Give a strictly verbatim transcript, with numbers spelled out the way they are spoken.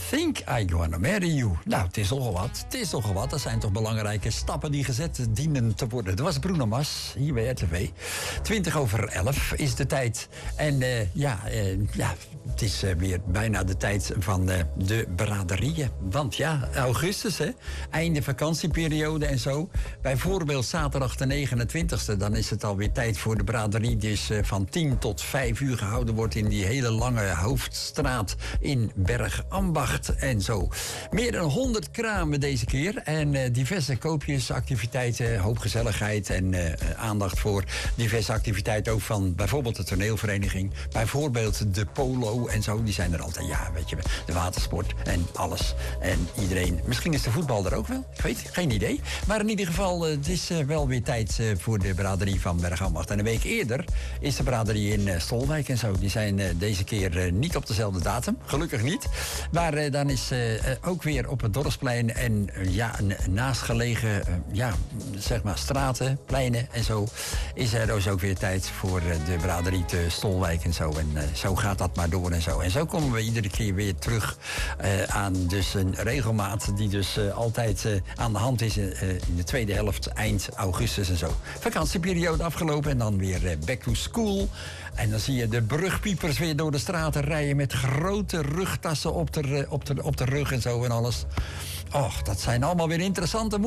Think I Gonna Marry You. Nou, het is nogal wat. Het is nogal wat. Dat zijn toch belangrijke stappen die gezet dienen te worden. Dat was Bruno Mars, hier bij R T V. twintig over elf is de tijd. En uh, ja, uh, ja, het is uh, weer bijna de tijd van uh, de braderieën. Want ja, augustus, hè. Einde vakantieperiode en zo. Bijvoorbeeld zaterdag de negenentwintigste. Dan is het alweer tijd voor de braderie. Dus uh, van tien tot vijf uur gehouden wordt in die hele lange hoofdstraat in Bergambacht en zo. Meer dan honderd kramen deze keer. En uh, diverse koopjes, activiteiten, hoop gezelligheid en uh, aandacht voor diverse activiteiten. Ook van bijvoorbeeld de toneelvereniging. Bijvoorbeeld de polo en zo. Die zijn er altijd. Ja, weet je, de watersport en alles. En iedereen. Misschien is de voetbal er ook wel. Ik weet, geen idee. Maar in ieder geval, uh, het is uh, wel weer tijd uh, voor de braderie van Bergambacht. En een week eerder is de braderie in uh, Stolwijk en zo. Die zijn uh, deze keer uh, niet op dezelfde datum. Gelukkig niet. Maar uh, dan is uh, ook weer op het Dorpsplein en uh, ja, een naastgelegen uh, ja, zeg maar straten, pleinen en zo, is er dus ook weer tijd voor uh, de braderie te Stolwijk en zo. En uh, zo gaat dat maar door en zo. En zo komen we iedere keer weer terug uh, aan dus een regelmaat die dus uh, altijd uh, aan de hand is uh, in de tweede helft, eind augustus en zo. Vakantieperiode afgelopen en dan weer uh, back to school. En dan zie je de brugpiepers weer door de straten rijden met grote rugtassen op de, op de, op de rug en zo en alles. Och, dat zijn allemaal weer interessante